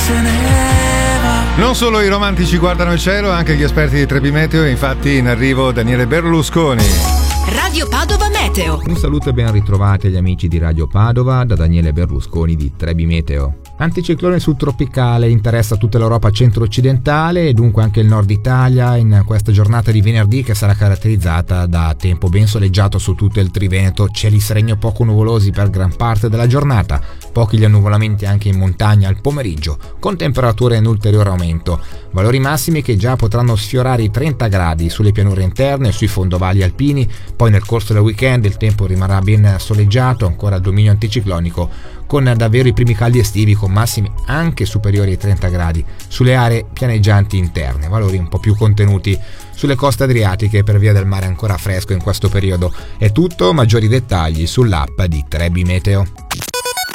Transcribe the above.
se ne va. Non solo i romantici guardano il cielo, anche gli esperti di Trebi Meteo, infatti in arrivo Daniele Berlusconi. Radio Padova Meteo. Un saluto e ben ritrovati agli amici di Radio Padova da Daniele Berlusconi di Trebi Meteo. Anticiclone subtropicale interessa tutta l'Europa centro-occidentale e dunque anche il nord Italia in questa giornata di venerdì, che sarà caratterizzata da tempo ben soleggiato su tutto il Triveneto, cieli sereni o poco nuvolosi per gran parte della giornata, pochi gli annuvolamenti anche in montagna al pomeriggio, con temperature in ulteriore aumento, valori massimi che già potranno sfiorare i 30 gradi sulle pianure interne e sui fondovali alpini. Poi nel corso del weekend il tempo rimarrà ben soleggiato, ancora al dominio anticiclonico, con davvero i primi caldi estivi con massimi anche superiori ai 30 gradi sulle aree pianeggianti interne, valori un po' più contenuti sulle coste adriatiche per via del mare ancora fresco in questo periodo. È tutto, maggiori dettagli sull'app di Trebi Meteo.